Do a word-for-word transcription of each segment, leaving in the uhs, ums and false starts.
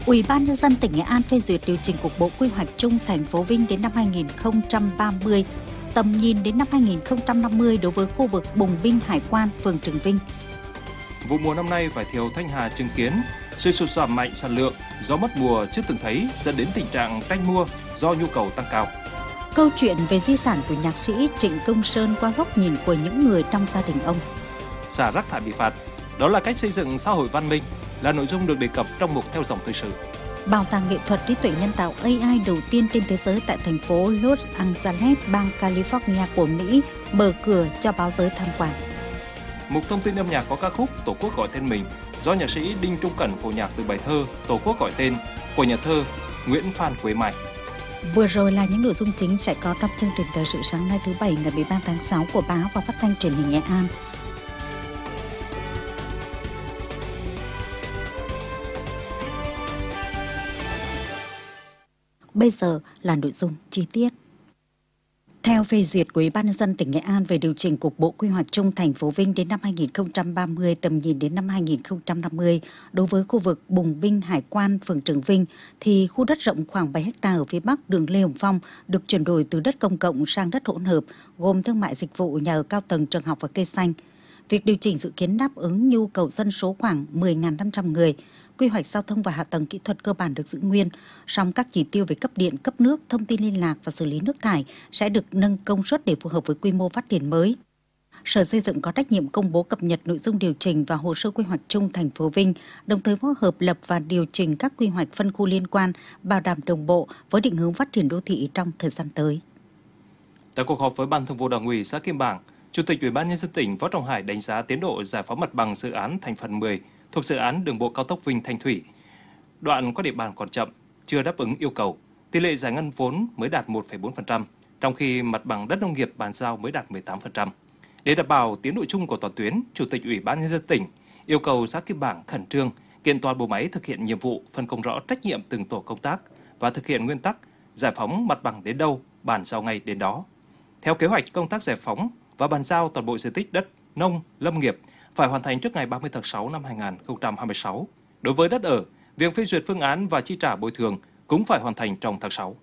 Ủy ban Nhân dân tỉnh Nghệ An phê duyệt điều chỉnh cục bộ quy hoạch chung thành phố Vinh đến năm hai nghìn không trăm ba mươi, tầm nhìn đến năm hai nghìn không trăm năm mươi đối với khu vực Bùng Binh Hải quan, phường Trường Vinh. Vụ mùa năm nay vải thiều Thanh Hà chứng kiến sự sụt giảm mạnh sản lượng do mất mùa chưa từng thấy, dẫn đến tình trạng tranh mua do nhu cầu tăng cao. Câu chuyện về di sản của nhạc sĩ Trịnh Công Sơn qua góc nhìn của những người trong gia đình ông. Xả rác thải bị phạt, đó là cách xây dựng xã hội văn minh, là nội dung được đề cập trong mục Theo dòng thời sự. Bảo tàng nghệ thuật trí tuệ nhân tạo a i đầu tiên trên thế giới tại thành phố Los Angeles, bang California của Mỹ mở cửa cho báo giới tham quan. Mục thông tin âm nhạc có ca khúc Tổ quốc gọi tên mình do nhạc sĩ Đinh Trung Cẩn phổ nhạc từ bài thơ Tổ quốc gọi tên của nhà thơ Nguyễn Phan Quế Mai. Vừa rồi là những nội dung chính sẽ có trong chương trình thời sự sáng nay thứ Bảy ngày mười ba tháng sáu của báo và phát thanh truyền hình Nghệ An. Bây giờ là nội dung chi tiết. Theo phê duyệt của Ủy ban Nhân dân tỉnh Nghệ An về điều chỉnh cục bộ quy hoạch chung thành phố Vinh đến năm hai nghìn không trăm ba mươi, tầm nhìn đến năm hai nghìn không trăm năm mươi, đối với khu vực Bùng Binh Hải quan, phường Trường Vinh, thì khu đất rộng khoảng bảy héc ta ở phía bắc đường Lê Hồng Phong được chuyển đổi từ đất công cộng sang đất hỗn hợp, gồm thương mại dịch vụ, nhà ở cao tầng, trường học và cây xanh. Việc điều chỉnh dự kiến đáp ứng nhu cầu dân số khoảng mười nghìn năm trăm người. Quy hoạch giao thông và hạ tầng kỹ thuật cơ bản được giữ nguyên, song các chỉ tiêu về cấp điện, cấp nước, thông tin liên lạc và xử lý nước thải sẽ được nâng công suất để phù hợp với quy mô phát triển mới. Sở Xây dựng có trách nhiệm công bố cập nhật nội dung điều chỉnh và hồ sơ quy hoạch chung thành phố Vinh, đồng thời phối hợp lập và điều chỉnh các quy hoạch phân khu liên quan, bảo đảm đồng bộ với định hướng phát triển đô thị trong thời gian tới. Tại cuộc họp với Ban Thường vụ Đảng ủy xã Kim Bảng, Chủ tịch Ủy ban Nhân dân tỉnh Võ Trọng Hải đánh giá tiến độ giải phóng mặt bằng dự án thành phần mười thuộc dự án đường bộ cao tốc Vinh Thanh Thủy. Đoạn qua địa bàn còn chậm, chưa đáp ứng yêu cầu. Tỷ lệ giải ngân vốn mới đạt một phẩy bốn phần trăm, trong khi mặt bằng đất nông nghiệp bàn giao mới đạt mười tám phần trăm. Để đảm bảo tiến độ chung của toàn tuyến, Chủ tịch Ủy ban Nhân dân tỉnh yêu cầu xã Kim Bảng khẩn trương kiện toàn bộ máy thực hiện nhiệm vụ, phân công rõ trách nhiệm từng tổ công tác và thực hiện nguyên tắc giải phóng mặt bằng đến đâu, bàn giao ngay đến đó. Theo kế hoạch, công tác giải phóng và bàn giao toàn bộ diện tích đất nông, lâm nghiệp phải hoàn thành trước ngày ba mươi tháng sáu năm hai nghìn không trăm hai mươi sáu. Đối với đất ở, việc phê duyệt phương án và chi trả bồi thường cũng phải hoàn thành trong tháng sáu.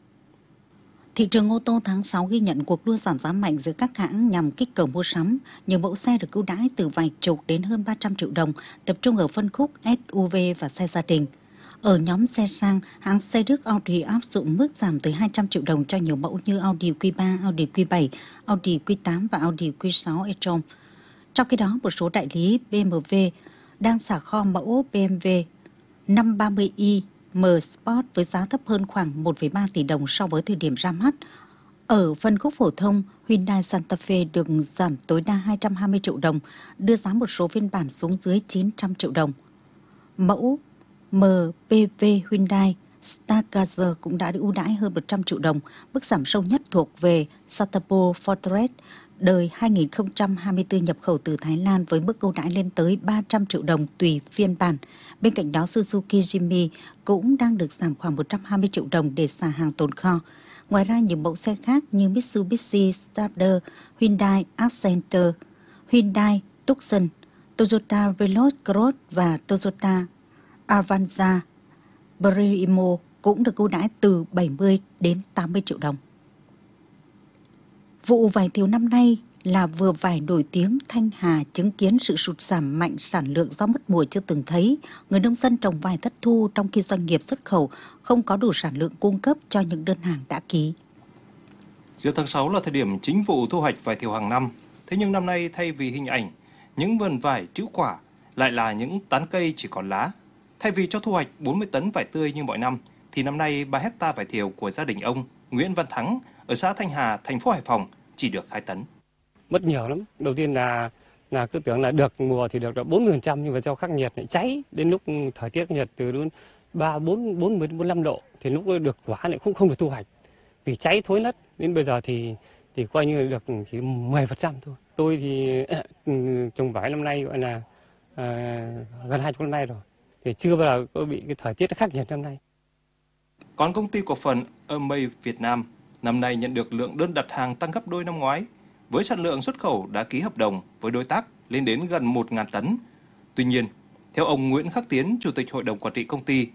Thị trường ô tô tháng sáu ghi nhận cuộc đua giảm giá mạnh giữa các hãng nhằm kích cầu mua sắm. Nhiều mẫu xe được ưu đãi từ vài chục đến hơn ba trăm triệu đồng, tập trung ở phân khúc ét u vê và xe gia đình. Ở nhóm xe sang, hãng xe Đức Audi áp dụng mức giảm tới hai trăm triệu đồng cho nhiều mẫu như Audi Q ba, Audi Q bảy, Audi Q tám và Audi Q sáu e-tron. Trong khi đó, một số đại lý bê em vê đang xả kho mẫu bê em vê năm ba mươi i M Sport với giá thấp hơn khoảng một phẩy ba tỷ đồng so với thời điểm ra mắt. Ở phân khúc phổ thông, Hyundai Santa Fe được giảm tối đa hai trăm hai mươi triệu đồng, đưa giá một số phiên bản xuống dưới chín trăm triệu đồng. Mẫu em pê vê Hyundai Stargazer cũng đã được ưu đãi hơn một trăm triệu đồng, mức giảm sâu nhất thuộc về Satapo Fortress đời hai nghìn không trăm hai mươi tư nhập khẩu từ Thái Lan với mức ưu đãi lên tới ba trăm triệu đồng tùy phiên bản. Bên cạnh đó, Suzuki Jimny cũng đang được giảm khoảng một trăm hai mươi triệu đồng để xả hàng tồn kho. Ngoài ra, nhiều mẫu xe khác như Mitsubishi Starter, Hyundai Accenter, Hyundai Tucson, Toyota Veloz Cross và Toyota Avanza Primo cũng được ưu đãi từ bảy mươi đến tám mươi triệu đồng. Vụ vải thiều năm nay là vừa vải nổi tiếng Thanh Hà chứng kiến sự sụt giảm mạnh sản lượng do mất mùa chưa từng thấy. Người nông dân trồng vải thất thu trong khi doanh nghiệp xuất khẩu không có đủ sản lượng cung cấp cho những đơn hàng đã ký. Giữa tháng sáu là thời điểm chính vụ thu hoạch vải thiều hàng năm. Thế nhưng năm nay thay vì hình ảnh, những vườn vải trĩu quả lại là những tán cây chỉ còn lá. Thay vì cho thu hoạch bốn mươi tấn vải tươi như mọi năm, thì năm nay ba héc ta vải thiều của gia đình ông Nguyễn Văn Thắng ở xã Thanh Hà, thành phố Hải Phòng chỉ được hai tấn. Mất nhiều lắm. Đầu tiên là là cứ tưởng là được mùa thì được bốn mươi phần trăm, nhưng mà do khắc nghiệt lại cháy đến lúc thời tiết nhiệt từ ba bốn bốn mươi đến bốn mươi lăm độ thì lúc được quả lại không không được thu hoạch. Vì cháy thối nứt đến bây giờ thì thì coi như được chỉ mười phần trăm thôi. Tôi thì trồng vải năm nay gọi là à, gần hai mươi năm nay rồi. Thì chưa bao giờ có bị cái thời tiết khắc nghiệt năm nay. Còn công ty cổ phần Amay Việt Nam năm nay nhận được lượng đơn đặt hàng tăng gấp đôi năm ngoái, với sản lượng xuất khẩu đã ký hợp đồng với đối tác lên đến gần một nghìn tấn. Tuy nhiên, theo ông Nguyễn Khắc Tiến, Chủ tịch Hội đồng Quản trị công ty,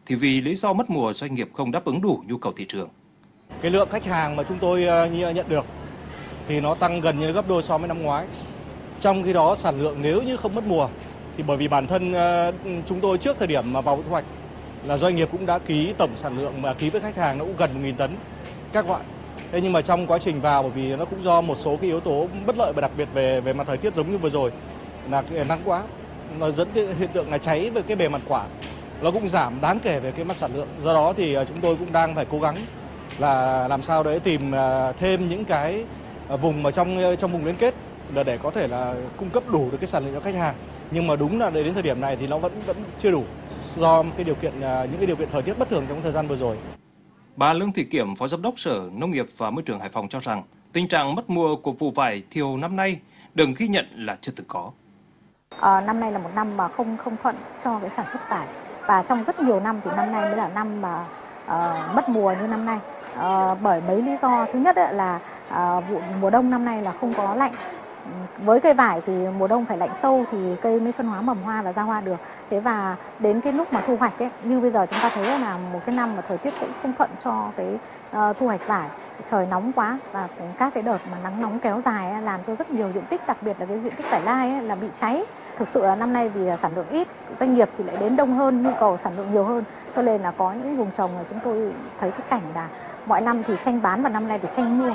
thì vì lý do mất mùa doanh nghiệp không đáp ứng đủ nhu cầu thị trường. Cái lượng khách hàng mà chúng tôi nhận được thì nó tăng gần như gấp đôi so với năm ngoái. Trong khi đó sản lượng nếu như không mất mùa thì bởi vì bản thân chúng tôi trước thời điểm mà vào thu hoạch là doanh nghiệp cũng đã ký tổng sản lượng mà ký với khách hàng nó cũng gần một nghìn tấn các loại. Thế nhưng mà trong quá trình vào, bởi vì nó cũng do một số cái yếu tố bất lợi và đặc biệt về về mặt thời tiết giống như vừa rồi là nắng quá, nó dẫn đến hiện tượng là cháy về cái bề mặt quả, nó cũng giảm đáng kể về cái mặt sản lượng. Do đó thì chúng tôi cũng đang phải cố gắng là làm sao để tìm thêm những cái vùng mà trong trong vùng liên kết là để có thể là cung cấp đủ được cái sản lượng cho khách hàng. Nhưng mà đúng là đến thời điểm này thì nó vẫn vẫn chưa đủ do cái điều kiện những cái điều kiện thời tiết bất thường trong thời gian vừa rồi. Bà Lương Thị Kiểm, Phó Giám đốc Sở Nông nghiệp và Môi trường Hải Phòng cho rằng tình trạng mất mùa của vụ vải thiều năm nay được ghi nhận là chưa từng có. À, năm nay là một năm mà không không thuận cho cái sản xuất vải, và trong rất nhiều năm thì năm nay mới là năm mà uh, mất mùa như năm nay, uh, bởi mấy lý do. Thứ nhất là uh, vụ mùa đông năm nay là không có lạnh. Với cây vải thì mùa đông phải lạnh sâu thì cây mới phân hóa mầm hoa và ra hoa được. Thế và đến cái lúc mà thu hoạch ấy, như bây giờ chúng ta thấy là một cái năm mà thời tiết cũng không thuận cho cái uh, thu hoạch vải. Trời nóng quá và các cái đợt mà nắng nóng kéo dài ấy, làm cho rất nhiều diện tích, đặc biệt là cái diện tích vải lai ấy, là bị cháy. Thực sự là năm nay vì sản lượng ít, doanh nghiệp thì lại đến đông hơn, nhu cầu sản lượng nhiều hơn, cho nên là có những vùng trồng là chúng tôi thấy cái cảnh là mọi năm thì tranh bán và năm nay thì tranh mua.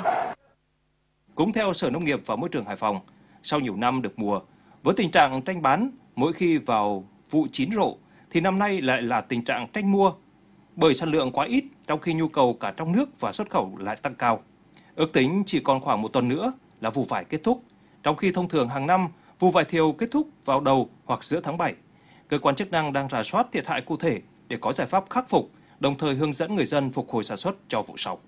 Cũng theo Sở Nông nghiệp và Môi trường Hải Phòng, sau nhiều năm được mùa, với tình trạng tranh bán mỗi khi vào vụ chín rộ, thì năm nay lại là tình trạng tranh mua, bởi sản lượng quá ít trong khi nhu cầu cả trong nước và xuất khẩu lại tăng cao. Ước tính chỉ còn khoảng một tuần nữa là vụ vải kết thúc, trong khi thông thường hàng năm vụ vải thiều kết thúc vào đầu hoặc giữa tháng bảy. Cơ quan chức năng đang rà soát thiệt hại cụ thể để có giải pháp khắc phục, đồng thời hướng dẫn người dân phục hồi sản xuất cho vụ sau.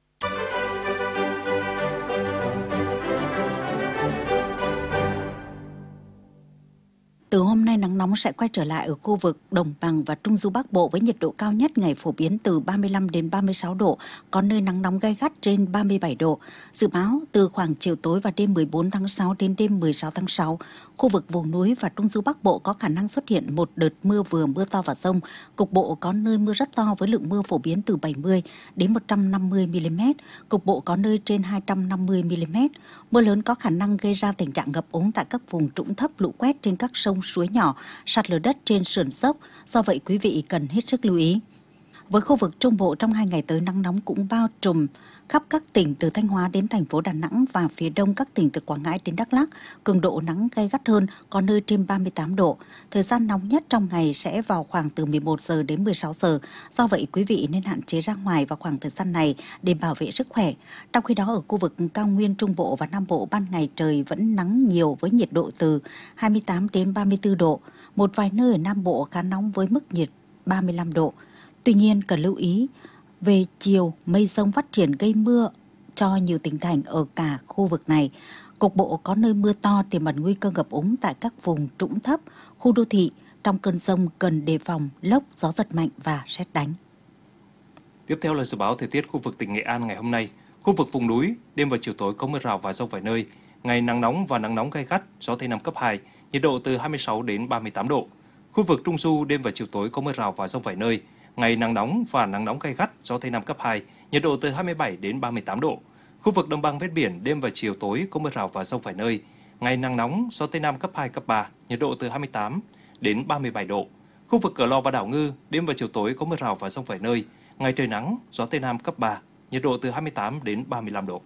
Từ hôm nay nắng nóng sẽ quay trở lại ở khu vực Đồng bằng và Trung du Bắc Bộ với nhiệt độ cao nhất ngày phổ biến từ ba mươi lăm đến ba mươi sáu độ, có nơi nắng nóng gay gắt trên ba mươi bảy độ. Dự báo từ khoảng chiều tối và đêm mười bốn tháng sáu đến đêm mười sáu tháng sáu, khu vực vùng núi và Trung du Bắc Bộ có khả năng xuất hiện một đợt mưa vừa mưa to và dông. Cục bộ có nơi mưa rất to với lượng mưa phổ biến từ bảy mươi đến một trăm năm mươi mi li mét, cục bộ có nơi trên hai trăm năm mươi mi li mét. Mưa lớn có khả năng gây ra tình trạng ngập úng tại các vùng trũng thấp, lũ quét trên các sông suối nhỏ, sạt lở đất trên sườn dốc. Do vậy quý vị cần hết sức lưu ý. Với khu vực Trung Bộ, trong hai ngày tới nắng nóng cũng bao trùm khắp các tỉnh từ Thanh Hóa đến thành phố Đà Nẵng và phía đông các tỉnh từ Quảng Ngãi đến Đắk Lắk. Cường độ nắng gay gắt hơn, có nơi trên ba mươi tám độ. Thời gian nóng nhất trong ngày sẽ vào khoảng từ mười một giờ đến mười sáu giờ. Do vậy quý vị nên hạn chế ra ngoài vào khoảng thời gian này để bảo vệ sức khỏe. Trong khi đó ở khu vực cao nguyên Trung Bộ và Nam Bộ, ban ngày trời vẫn nắng nhiều với nhiệt độ từ hai mươi tám đến ba mươi tư độ. Một vài nơi ở Nam Bộ khá nóng với mức nhiệt ba mươi lăm độ. Tuy nhiên cần lưu ý, về chiều, mây rông phát triển gây mưa cho nhiều tỉnh thành ở cả khu vực này. Cục bộ có nơi mưa to tiềm ẩn nguy cơ ngập úng tại các vùng trũng thấp, khu đô thị. Trong cơn dông cần đề phòng lốc, gió giật mạnh và sét đánh. Tiếp theo là dự báo thời tiết khu vực tỉnh Nghệ An ngày hôm nay. Khu vực vùng núi, đêm và chiều tối có mưa rào và dông vài nơi. Ngày nắng nóng và nắng nóng gay gắt, gió Tây Nam cấp hai, nhiệt độ từ hai mươi sáu đến ba mươi tám độ. Khu vực Trung Du, đêm và chiều tối có mưa rào và dông vài nơi. Ngày nắng nóng và nắng nóng gay gắt, gió Tây Nam cấp hai, nhiệt độ từ hai mươi bảy đến ba mươi tám độ. Khu vực đồng bằng ven biển, đêm và chiều tối có mưa rào và dông vài nơi. Ngày nắng nóng, gió Tây Nam cấp hai, cấp ba, nhiệt độ từ hai mươi tám đến ba mươi bảy độ. Khu vực Cửa Lò và đảo Ngư, đêm và chiều tối có mưa rào và dông vài nơi. Ngày trời nắng, gió Tây Nam cấp ba, nhiệt độ từ hai mươi tám đến ba mươi lăm độ.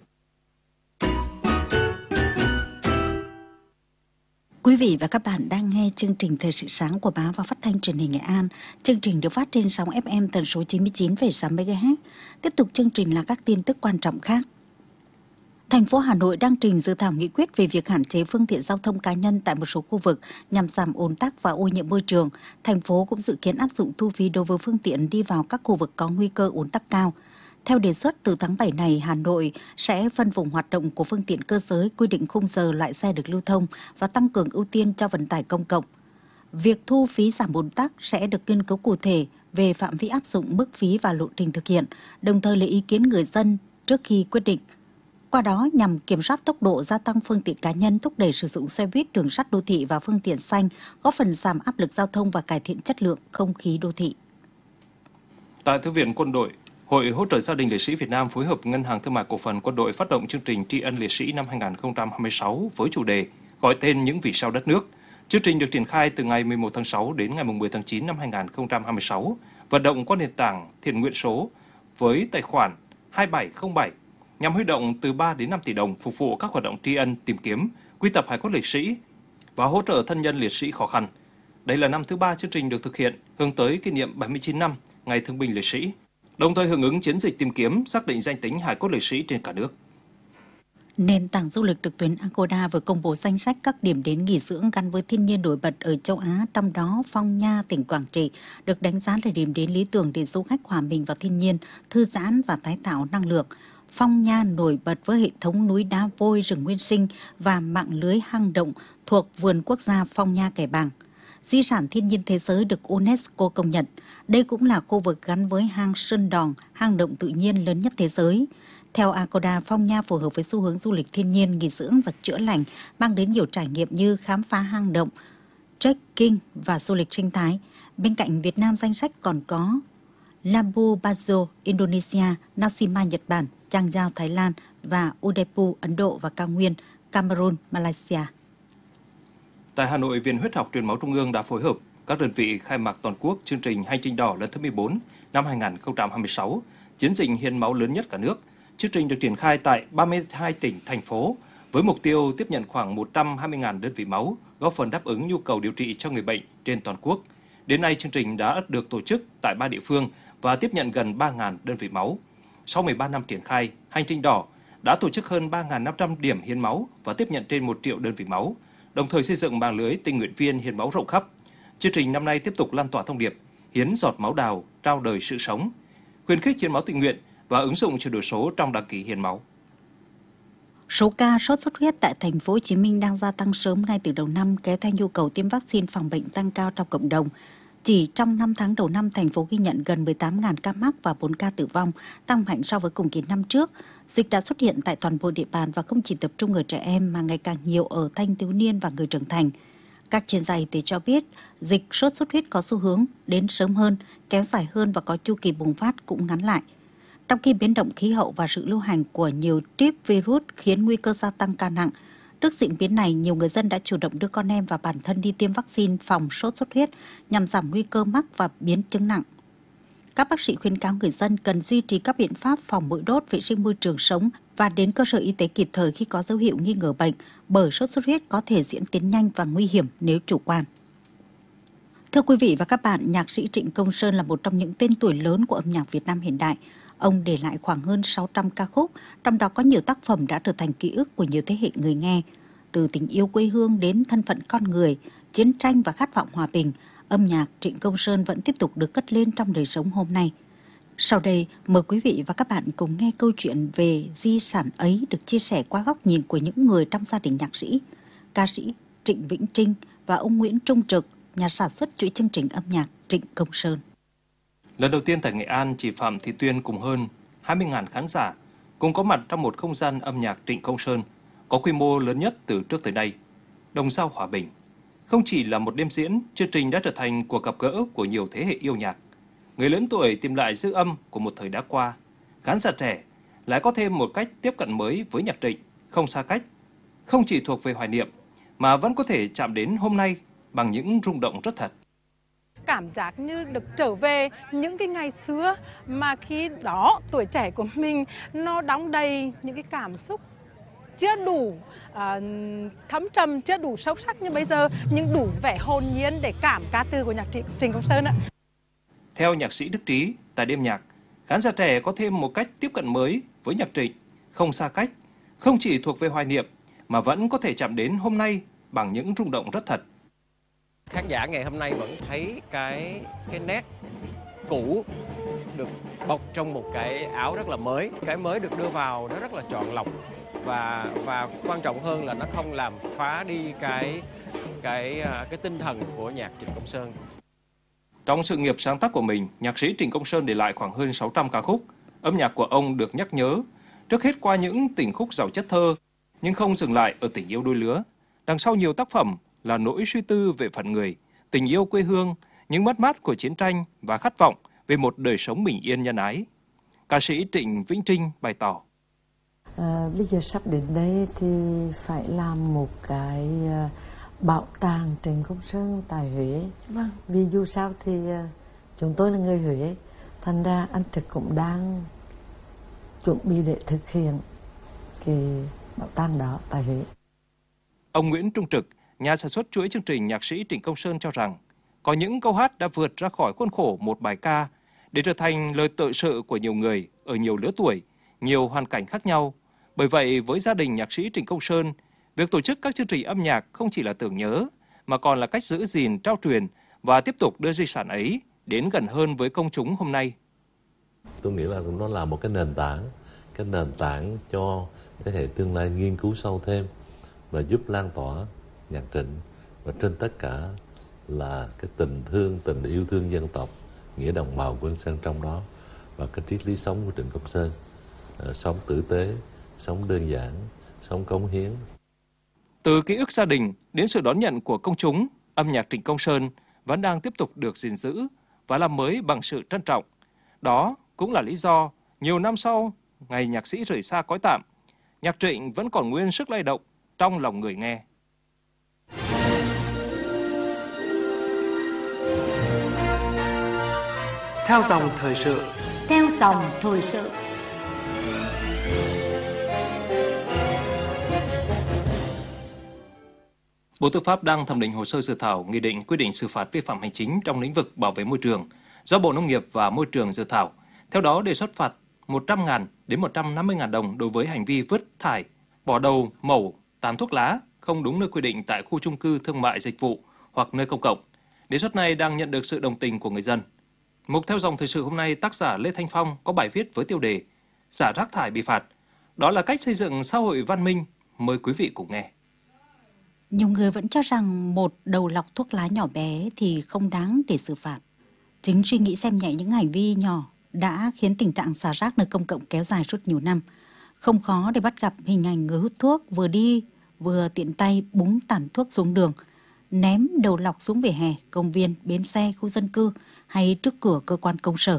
Quý vị và các bạn đang nghe chương trình Thời sự sáng của Báo và Phát thanh Truyền hình Nghệ An. Chương trình được phát trên sóng ép em tần số chín mươi chín phẩy sáu mê ga héc. Tiếp tục chương trình là các tin tức quan trọng khác. Thành phố Hà Nội đang trình dự thảo nghị quyết về việc hạn chế phương tiện giao thông cá nhân tại một số khu vực nhằm giảm ùn tắc và ô nhiễm môi trường. Thành phố cũng dự kiến áp dụng thu phí đối với phương tiện đi vào các khu vực có nguy cơ ùn tắc cao. Theo đề xuất, từ tháng bảy này, Hà Nội sẽ phân vùng hoạt động của phương tiện cơ giới, quy định khung giờ loại xe được lưu thông và tăng cường ưu tiên cho vận tải công cộng. Việc thu phí giảm ùn tắc sẽ được nghiên cứu cụ thể về phạm vi áp dụng, mức phí và lộ trình thực hiện, đồng thời lấy ý kiến người dân trước khi quyết định. Qua đó nhằm kiểm soát tốc độ gia tăng phương tiện cá nhân, thúc đẩy sử dụng xe buýt, đường sắt đô thị và phương tiện xanh, góp phần giảm áp lực giao thông và cải thiện chất lượng không khí đô thị. Tại Thư viện Quân đội, Hội Hỗ trợ Gia đình Liệt sĩ Việt Nam phối hợp Ngân hàng Thương mại Cổ phần Quân đội phát động chương trình tri ân liệt sĩ năm hai nghìn không trăm hai mươi sáu với chủ đề gọi tên những vì sao đất nước. Chương trình được triển khai từ ngày mười một tháng sáu đến ngày mười tháng chín năm hai nghìn không trăm hai mươi sáu, vận động qua nền tảng thiện nguyện số với tài khoản hai bảy không bảy nhằm huy động từ ba đến năm tỷ đồng phục vụ các hoạt động tri ân, tìm kiếm, quy tập hài cốt liệt sĩ và hỗ trợ thân nhân liệt sĩ khó khăn. Đây là năm thứ ba chương trình được thực hiện, hướng tới kỷ niệm bảy mươi chín năm Ngày Thương binh Liệt sĩ, đồng thời hưởng ứng chiến dịch tìm kiếm xác định danh tính hài cốt liệt sĩ trên cả nước. Nền tảng du lịch trực tuyến Agoda vừa công bố danh sách các điểm đến nghỉ dưỡng gắn với thiên nhiên nổi bật ở châu Á, trong đó Phong Nha, tỉnh Quảng Trị được đánh giá là điểm đến lý tưởng để du khách hòa mình vào thiên nhiên, thư giãn và tái tạo năng lượng. Phong Nha nổi bật với hệ thống núi đá vôi, rừng nguyên sinh và mạng lưới hang động thuộc Vườn Quốc gia Phong Nha Kẻ Bàng. Di sản thiên nhiên thế giới được UNESCO công nhận. Đây cũng là khu vực gắn với hang Sơn Đòn, hang động tự nhiên lớn nhất thế giới. Theo Agoda, Phong Nha phù hợp với xu hướng du lịch thiên nhiên, nghỉ dưỡng và chữa lành, mang đến nhiều trải nghiệm như khám phá hang động, trekking và du lịch sinh thái. Bên cạnh Việt Nam, danh sách còn có Labuan Bajo, Indonesia, Nasima, Nhật Bản, Chang Giao, Thái Lan và Udaipur, Ấn Độ và cao nguyên Cameroon, Malaysia. Tại Hà Nội, Viện Huyết học Truyền máu Trung ương đã phối hợp các đơn vị khai mạc toàn quốc chương trình Hành trình đỏ lần thứ mười bốn năm hai nghìn không trăm hai mươi sáu, chiến dịch hiến máu lớn nhất cả nước. Chương trình được triển khai tại ba mươi hai tỉnh, thành phố với mục tiêu tiếp nhận khoảng một trăm hai mươi nghìn đơn vị máu, góp phần đáp ứng nhu cầu điều trị cho người bệnh trên toàn quốc. Đến nay, chương trình đã được tổ chức tại ba địa phương và tiếp nhận gần ba nghìn đơn vị máu. Sau mười ba năm triển khai, Hành trình đỏ đã tổ chức hơn ba nghìn năm trăm điểm hiến máu và tiếp nhận trên một triệu đơn vị máu, đồng thời xây dựng mạng lưới tình nguyện viên hiến máu rộng khắp. Chương trình năm nay tiếp tục lan tỏa thông điệp hiến giọt máu đào, trao đời sự sống, khuyến khích hiến máu tình nguyện và ứng dụng chuyển đổi số trong đăng ký hiến máu. Số ca sốt xuất huyết tại thành phố Hồ Chí Minh đang gia tăng sớm ngay từ đầu năm, kéo theo nhu cầu tiêm vaccine phòng bệnh tăng cao trong cộng đồng. Chỉ trong năm tháng đầu năm, thành phố ghi nhận gần mười tám nghìn ca mắc và bốn ca tử vong, tăng mạnh so với cùng kỳ năm trước. Dịch đã xuất hiện tại toàn bộ địa bàn và không chỉ tập trung ở trẻ em mà ngày càng nhiều ở thanh thiếu niên và người trưởng thành. Các chuyên gia y tế cho biết, dịch sốt xuất huyết có xu hướng đến sớm hơn, kéo dài hơn và có chu kỳ bùng phát cũng ngắn lại. Trong khi biến động khí hậu và sự lưu hành của nhiều tuyếp virus khiến nguy cơ gia tăng ca nặng, trước diễn biến này, nhiều người dân đã chủ động đưa con em và bản thân đi tiêm vaccine phòng sốt xuất huyết nhằm giảm nguy cơ mắc và biến chứng nặng. Các bác sĩ khuyến cáo người dân cần duy trì các biện pháp phòng mũi đốt, vệ sinh môi trường sống và đến cơ sở y tế kịp thời khi có dấu hiệu nghi ngờ bệnh, bởi sốt xuất huyết có thể diễn tiến nhanh và nguy hiểm nếu chủ quan. Thưa quý vị và các bạn, nhạc sĩ Trịnh Công Sơn là một trong những tên tuổi lớn của âm nhạc Việt Nam hiện đại. Ông để lại khoảng hơn sáu trăm ca khúc, trong đó có nhiều tác phẩm đã trở thành ký ức của nhiều thế hệ người nghe. Từ tình yêu quê hương đến thân phận con người, chiến tranh và khát vọng hòa bình, âm nhạc Trịnh Công Sơn vẫn tiếp tục được cất lên trong đời sống hôm nay. Sau đây, mời quý vị và các bạn cùng nghe câu chuyện về di sản ấy được chia sẻ qua góc nhìn của những người trong gia đình nhạc sĩ, ca sĩ Trịnh Vĩnh Trinh và ông Nguyễn Trung Trực, nhà sản xuất chuỗi chương trình âm nhạc Trịnh Công Sơn. Lần đầu tiên tại Nghệ An, chị Phạm Thị Tuyên cùng hơn hai mươi nghìn khán giả cùng có mặt trong một không gian âm nhạc Trịnh Công Sơn có quy mô lớn nhất từ trước tới nay, Đồng Dao Hòa Bình. Không chỉ là một đêm diễn, chương trình đã trở thành cuộc gặp gỡ của nhiều thế hệ yêu nhạc. Người lớn tuổi tìm lại dư âm của một thời đã qua, khán giả trẻ lại có thêm một cách tiếp cận mới với nhạc Trịnh, không xa cách, không chỉ thuộc về hoài niệm mà vẫn có thể chạm đến hôm nay bằng những rung động rất thật. Cảm giác như được trở về những cái ngày xưa mà khi đó tuổi trẻ của mình nó đong đầy những cái cảm xúc chưa đủ uh, thấm trầm, chưa đủ sâu sắc như bây giờ, nhưng đủ vẻ hồn nhiên để cảm ca từ của nhạc sĩ Trịnh Công Sơn ạ. Theo nhạc sĩ Đức Trí, tại đêm nhạc, khán giả trẻ có thêm một cách tiếp cận mới với nhạc Trịnh, không xa cách, không chỉ thuộc về hoài niệm mà vẫn có thể chạm đến hôm nay bằng những rung động rất thật. Khán giả ngày hôm nay vẫn thấy cái cái nét cũ được bọc trong một cái áo rất là mới, cái mới được đưa vào nó rất là chọn lọc và và quan trọng hơn là nó không làm phá đi cái cái cái tinh thần của nhạc Trịnh Công Sơn. Trong sự nghiệp sáng tác của mình, nhạc sĩ Trịnh Công Sơn để lại khoảng hơn sáu trăm ca khúc. Âm nhạc của ông được nhắc nhớ trước hết qua những tình khúc giàu chất thơ, nhưng không dừng lại ở tình yêu đôi lứa. Đằng sau nhiều tác phẩm là nỗi suy tư về phận người, tình yêu quê hương, những mất mát của chiến tranh và khát vọng về về một đời sống bình yên nhân ái. Ca sĩ Trịnh Vĩnh Trinh bày tỏ. À, bây giờ sắp đến đây thì phải làm một cái uh, bảo tàng Trịnh Công Sơn tại Huế. Vâng. Vì dù sao thì uh, chúng tôi là người Huế, thành ra anh Trực cũng đang chuẩn bị để thực hiện cái bảo tàng đó tại Huế. Ông Nguyễn Trung Trực, nhà sản xuất chuỗi chương trình nhạc sĩ Trịnh Công Sơn cho rằng có những câu hát đã vượt ra khỏi khuôn khổ một bài ca để trở thành lời tự sự của nhiều người ở nhiều lứa tuổi, nhiều hoàn cảnh khác nhau. Bởi vậy, với gia đình nhạc sĩ Trịnh Công Sơn, việc tổ chức các chương trình âm nhạc không chỉ là tưởng nhớ, mà còn là cách giữ gìn, trao truyền và tiếp tục đưa di sản ấy đến gần hơn với công chúng hôm nay. Tôi nghĩ là nó là một cái nền tảng, cái nền tảng cho thế hệ tương lai nghiên cứu sâu thêm và giúp lan tỏa nhạc Trịnh, và trên tất cả là cái tình thương, tình yêu thương dân tộc, nghĩa đồng bào của anh Sơn trong đó, và cái triết lý sống của Trịnh Công Sơn, à, sống tử tế, sống đơn giản, sống cống hiến. Từ ký ức gia đình đến sự đón nhận của công chúng, âm nhạc Trịnh Công Sơn vẫn đang tiếp tục được gìn giữ và làm mới bằng sự trân trọng. Đó cũng là lý do nhiều năm sau, ngày nhạc sĩ rời xa cõi tạm, nhạc Trịnh vẫn còn nguyên sức lay động trong lòng người nghe. Theo dòng thời sự. Theo dòng thời sự. Bộ Tư pháp đang thẩm định hồ sơ dự thảo nghị định quy định xử phạt vi phạm hành chính trong lĩnh vực bảo vệ môi trường do Bộ Nông nghiệp và Môi trường dự thảo. Theo đó, đề xuất phạt một trăm nghìn đến một trăm năm mươi nghìn đồng đối với hành vi vứt thải, bỏ đầu, mẩu, tàn thuốc lá không đúng nơi quy định tại khu chung cư, thương mại, dịch vụ hoặc nơi công cộng. Đề xuất này đang nhận được sự đồng tình của người dân. Mục Theo dòng thời sự hôm nay, tác giả Lê Thanh Phong có bài viết với tiêu đề Xả rác thải bị phạt. Đó là cách xây dựng xã hội văn minh. Mời quý vị cùng nghe. Nhiều người vẫn cho rằng một đầu lọc thuốc lá nhỏ bé thì không đáng để xử phạt. Chính suy nghĩ xem nhẹ những hành vi nhỏ đã khiến tình trạng xả rác nơi công cộng kéo dài suốt nhiều năm. Không khó để bắt gặp hình ảnh người hút thuốc vừa đi vừa tiện tay búng tàn thuốc xuống đường, ném đầu lọc xuống vỉa hè, công viên, bến xe, khu dân cư hay trước cửa cơ quan công sở.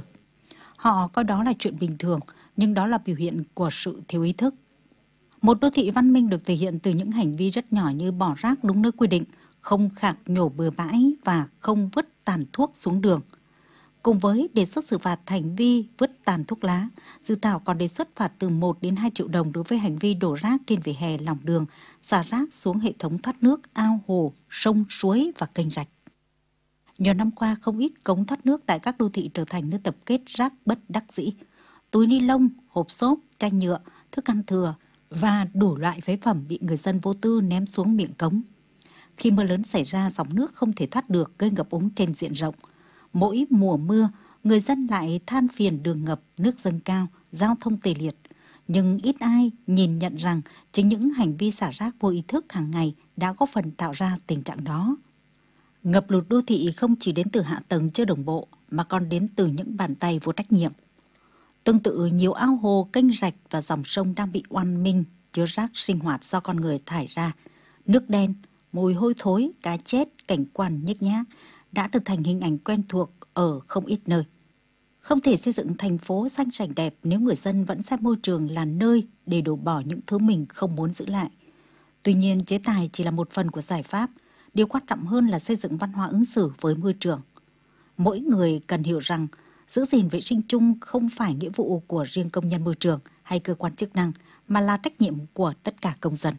Họ coi đó là chuyện bình thường, nhưng đó là biểu hiện của sự thiếu ý thức. Một đô thị văn minh được thể hiện từ những hành vi rất nhỏ như bỏ rác đúng nơi quy định, không khạc nhổ bừa bãi và không vứt tàn thuốc xuống đường. Cùng với đề xuất xử phạt hành vi vứt tàn thuốc lá, dự thảo còn đề xuất phạt từ một đến hai triệu đồng đối với hành vi đổ rác trên vỉa hè, lòng đường, xả rác xuống hệ thống thoát nước, ao hồ, sông, suối và kênh rạch. Nhiều năm qua, không ít cống thoát nước tại các đô thị trở thành nơi tập kết rác bất đắc dĩ. Túi ni lông, hộp xốp, chai nhựa, thức ăn thừa và đủ loại phế phẩm bị người dân vô tư ném xuống miệng cống. Khi mưa lớn xảy ra, dòng nước không thể thoát được, gây ngập úng trên diện rộng. Mỗi mùa mưa, người dân lại than phiền đường ngập, nước dâng cao, giao thông tê liệt. Nhưng ít ai nhìn nhận rằng chính những hành vi xả rác vô ý thức hàng ngày đã góp phần tạo ra tình trạng đó. Ngập lụt đô thị không chỉ đến từ hạ tầng chưa đồng bộ, mà còn đến từ những bàn tay vô trách nhiệm. Tương tự, nhiều ao hồ, kênh rạch và dòng sông đang bị oan minh, chứa rác sinh hoạt do con người thải ra. Nước đen, mùi hôi thối, cá chết, cảnh quan nhếch nhác đã trở thành hình ảnh quen thuộc ở không ít nơi. Không thể xây dựng thành phố xanh sạch đẹp nếu người dân vẫn xem môi trường là nơi để đổ bỏ những thứ mình không muốn giữ lại. Tuy nhiên, chế tài chỉ là một phần của giải pháp. Điều quan trọng hơn là xây dựng văn hóa ứng xử với môi trường. Mỗi người cần hiểu rằng giữ gìn vệ sinh chung không phải nghĩa vụ của riêng công nhân môi trường hay cơ quan chức năng, mà là trách nhiệm của tất cả công dân.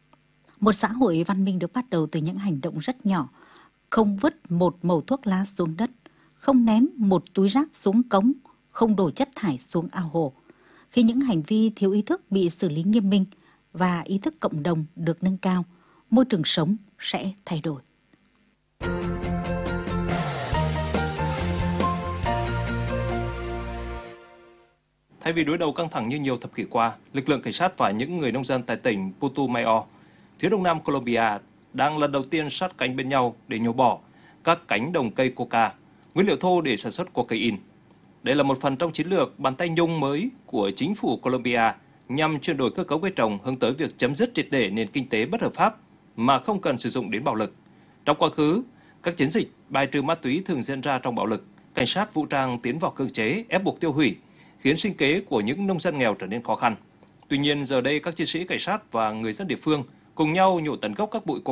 Một xã hội văn minh được bắt đầu từ những hành động rất nhỏ, không vứt một mẩu thuốc lá xuống đất, không ném một túi rác xuống cống, không đổ chất thải xuống ao hồ. Khi những hành vi thiếu ý thức bị xử lý nghiêm minh và ý thức cộng đồng được nâng cao, môi trường sống sẽ thay đổi. Thay vì đối đầu căng thẳng như nhiều thập kỷ qua, lực lượng cảnh sát và những người nông dân tại tỉnh Putumayo, phía đông nam Colombia, đang lần đầu tiên sát cánh bên nhau để nhổ bỏ các cánh đồng cây coca, nguyên liệu thô để sản xuất cocaine. Đây là một phần trong chiến lược bàn tay nhung mới của chính phủ Colombia nhằm chuyển đổi cơ cấu cây trồng hướng tới việc chấm dứt triệt để nền kinh tế bất hợp pháp mà không cần sử dụng đến bạo lực. Trong quá khứ, các chiến dịch bài trừ ma túy thường diễn ra trong bạo lực, cảnh sát vũ trang tiến vào cưỡng chế, ép buộc tiêu hủy, khiến sinh kế của những nông dân nghèo trở nên khó khăn. Tuy nhiên, giờ đây các chiến sĩ cảnh sát và người dân địa phương cùng nhau nhổ tận gốc các bụi